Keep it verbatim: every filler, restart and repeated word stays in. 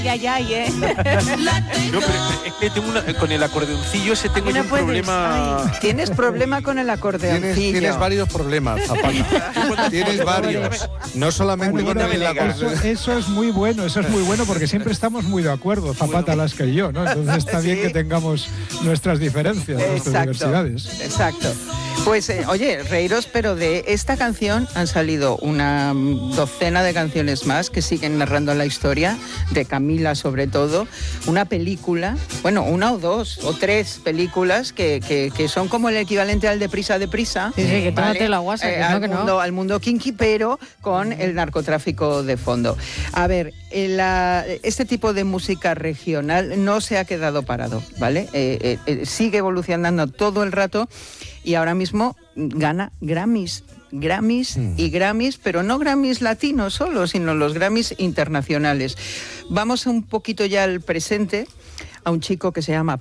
Ya, ya, ¿eh? No, pero es que tengo una, con el acordeoncillo ese tengo yo un puedes. problema. Ay, tienes problema con el acordeoncillo. Tienes, tienes varios problemas, Zapata. Tienes varios. No solamente Bueno, con bueno, el eso, acordeón. eso es muy bueno, eso es muy bueno porque siempre estamos muy de acuerdo, Zapata, Lasca y yo, ¿no? Entonces está bien Sí. que tengamos nuestras diferencias, nuestras Exacto, diversidades. exacto. Pues, eh, oye, reíros, pero de esta canción han salido una docena de canciones más que siguen narrando la historia, de Camila sobre todo, una película, bueno, una o dos o tres películas que, que, que son como el equivalente al Deprisa, Deprisa. Sí, sí, que tómate la guasa, que no, al, que no. mundo, al mundo kinky, pero con el narcotráfico de fondo. A ver, el, la, este tipo de música regional no se ha quedado parado, ¿vale? Eh, eh, eh, sigue evolucionando todo el rato y ahora mismo gana Grammys. Grammys mm. y Grammys, pero no Grammys latinos solo, sino los Grammys internacionales. Vamos un poquito ya al presente, a un chico que se llama